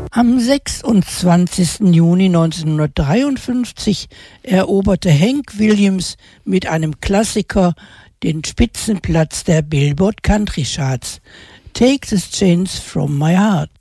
Am 26. Juni 1953 eroberte Hank Williams mit einem Klassiker den Spitzenplatz der Billboard Country Charts. Take this chance from my heart.